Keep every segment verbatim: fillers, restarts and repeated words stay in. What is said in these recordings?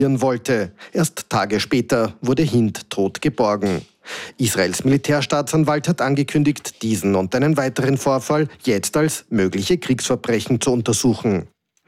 wollte. Erst Tage später wurde Hind tot geborgen. Israels Militärstaatsanwalt hat angekündigt, diesen und einen weiteren Vorfall jetzt als mögliche Kriegsverbrechen zu untersuchen.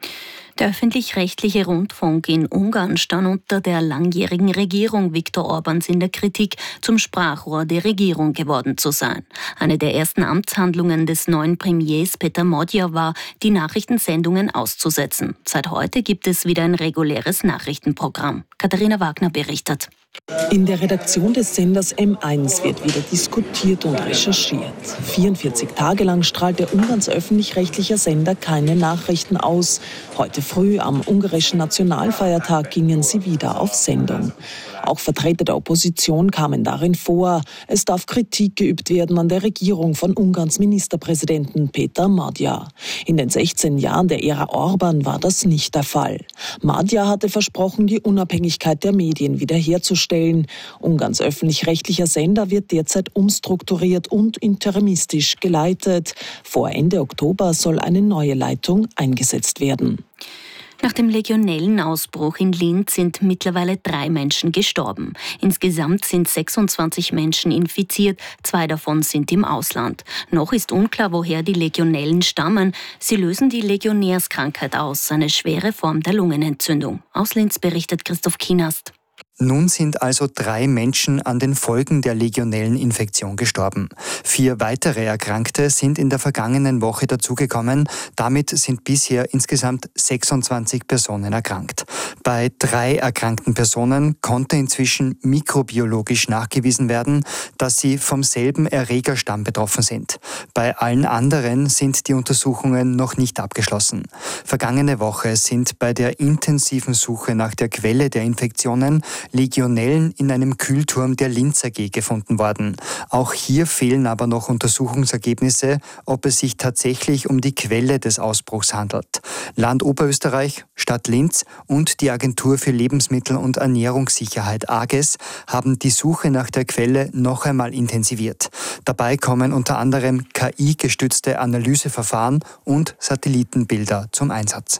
Der öffentlich-rechtliche Rundfunk in Ungarn stand unter der langjährigen Regierung Viktor Orbáns in der Kritik, zum Sprachrohr der Regierung geworden zu sein. Eine der ersten Amtshandlungen des neuen Premiers Péter Magyar war, die Nachrichtensendungen auszusetzen. Seit heute gibt es wieder ein reguläres Nachrichtenprogramm. Katharina Wagner berichtet. In der Redaktion des Senders M eins wird wieder diskutiert und recherchiert. vierundvierzig Tage lang strahlte Ungarns öffentlich-rechtlicher Sender keine Nachrichten aus. Heute früh am ungarischen Nationalfeiertag gingen sie wieder auf Sendung. Auch Vertreter der Opposition kamen darin vor. Es darf Kritik geübt werden an der Regierung von Ungarns Ministerpräsidenten Péter Magyar. In den sechzehn Jahren der Ära Orbán war das nicht der Fall. Magyar hatte versprochen, die Unabhängigkeit der Medien wiederherzustellen. Ungarns öffentlich-rechtlicher Sender wird derzeit umstrukturiert und interimistisch geleitet. Vor Ende Oktober soll eine neue Leitung eingesetzt werden. Nach dem Legionellenausbruch in Linz sind mittlerweile drei Menschen gestorben. Insgesamt sind sechsundzwanzig Menschen infiziert, zwei davon sind im Ausland. Noch ist unklar, woher die Legionellen stammen. Sie lösen die Legionärskrankheit aus, eine schwere Form der Lungenentzündung. Aus Linz berichtet Christoph Kienast. Nun sind also drei Menschen an den Folgen der Legionelleninfektion gestorben. Vier weitere Erkrankte sind in der vergangenen Woche dazugekommen. Damit sind bisher insgesamt sechsundzwanzig Personen erkrankt. Bei drei erkrankten Personen konnte inzwischen mikrobiologisch nachgewiesen werden, dass sie vom selben Erregerstamm betroffen sind. Bei allen anderen sind die Untersuchungen noch nicht abgeschlossen. Vergangene Woche sind bei der intensiven Suche nach der Quelle der Infektionen Legionellen in einem Kühlturm der Linz A G gefunden worden. Auch hier fehlen aber noch Untersuchungsergebnisse, ob es sich tatsächlich um die Quelle des Ausbruchs handelt. Land Oberösterreich, Stadt Linz und die Agentur für Lebensmittel- und Ernährungssicherheit AGES haben die Suche nach der Quelle noch einmal intensiviert. Dabei kommen unter anderem K I-gestützte Analyseverfahren und Satellitenbilder zum Einsatz.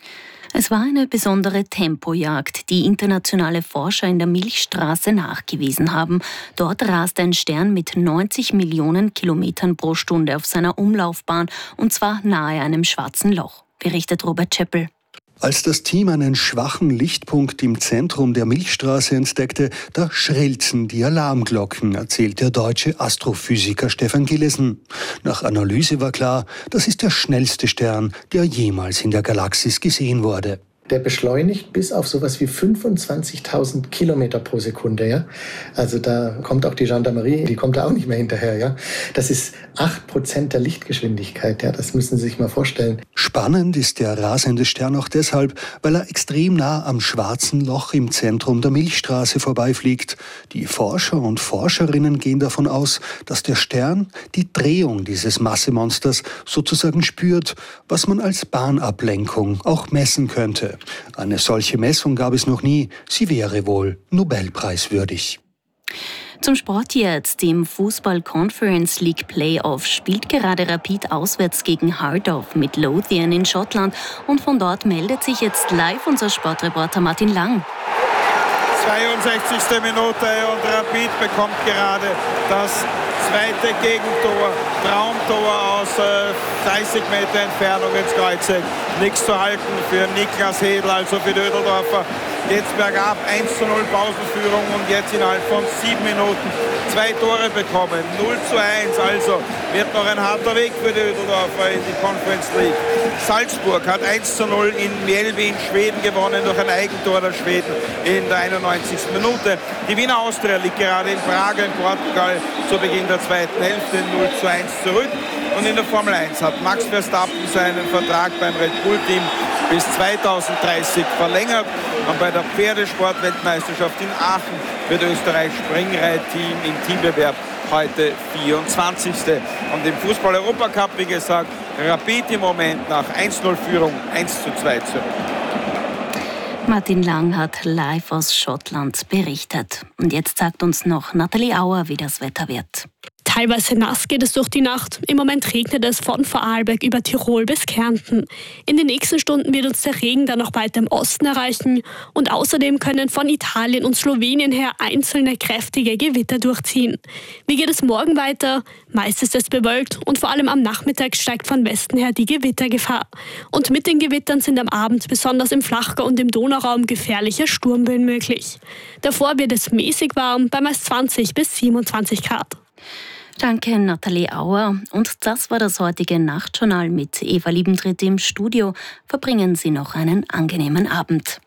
Es war eine besondere Tempojagd, die internationale Forscher in der Milchstraße nachgewiesen haben. Dort rast ein Stern mit neunzig Millionen Kilometern pro Stunde auf seiner Umlaufbahn, und zwar nahe einem schwarzen Loch, berichtet Robert Scheppel. Als das Team einen schwachen Lichtpunkt im Zentrum der Milchstraße entdeckte, da schrillten die Alarmglocken, erzählt der deutsche Astrophysiker Stefan Gillesen. Nach Analyse war klar, das ist der schnellste Stern, der jemals in der Galaxis gesehen wurde. Der beschleunigt bis auf sowas wie fünfundzwanzigtausend Kilometer pro Sekunde. Ja? Also da kommt auch die Gendarmerie, die kommt da auch nicht mehr hinterher. Ja? Das ist acht Prozent der Lichtgeschwindigkeit. Ja? Das müssen Sie sich mal vorstellen. Spannend ist der rasende Stern auch deshalb, weil er extrem nah am schwarzen Loch im Zentrum der Milchstraße vorbeifliegt. Die Forscher und Forscherinnen gehen davon aus, dass der Stern die Drehung dieses Massemonsters sozusagen spürt, was man als Bahnablenkung auch messen könnte. Eine solche Messung gab es noch nie. Sie wäre wohl Nobelpreiswürdig. Zum Sport jetzt. Im Fußball-Conference League Playoff spielt gerade Rapid auswärts gegen Heart of Midlothian in Schottland. Und von dort meldet sich jetzt live unser Sportreporter Martin Lang. zweiundsechzigste Minute und Rapid bekommt gerade das zweite Gegentor. Traumtor aus äh, dreißig Meter Entfernung ins Kreuzeck. Nichts zu halten für Niklas Hedl, also für Dödeldorfer. Jetzt bergab, eins zu null Pausenführung und jetzt innerhalb von sieben Minuten zwei Tore bekommen. null zu eins, also wird noch ein harter Weg für Dödeldorfer in die Conference League. Salzburg hat eins zu null in Mjällby in Schweden gewonnen durch ein Eigentor der Schweden in der einundneunzigsten Minute. Die Wiener Austria liegt gerade in Praga in Portugal zu Beginn der zweiten Hälfte null zu eins zurück. Und in der Formel eins hat Max Verstappen seinen Vertrag beim Red Bull-Team bis zweitausenddreißig verlängert. Und bei der Pferdesport-Weltmeisterschaft in Aachen wird Österreichs Springreitteam im Teambewerb heute vierundzwanzigste Und im Fußball-Europacup, wie gesagt, Rapid im Moment nach eins zu null Führung eins zu zwei zurück. Martin Lang hat live aus Schottland berichtet. Und jetzt sagt uns noch Nathalie Auer, wie das Wetter wird. Teilweise nass geht es durch die Nacht. Im Moment regnet es von Vorarlberg über Tirol bis Kärnten. In den nächsten Stunden wird uns der Regen dann noch weiter im Osten erreichen. Und außerdem können von Italien und Slowenien her einzelne kräftige Gewitter durchziehen. Wie geht es morgen weiter? Meist ist es bewölkt und vor allem am Nachmittag steigt von Westen her die Gewittergefahr. Und mit den Gewittern sind am Abend besonders im Flachgau und im Donauraum gefährliche Sturmböen möglich. Davor wird es mäßig warm bei meist zwanzig bis siebenundzwanzig Grad. Danke, Nathalie Auer. Und das war das heutige Nachtjournal mit Eva Liebentritt im Studio. Verbringen Sie noch einen angenehmen Abend.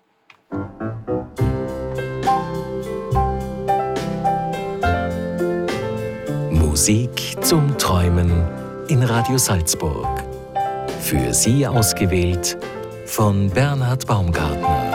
Musik zum Träumen in Radio Salzburg. Für Sie ausgewählt von Bernhard Baumgartner.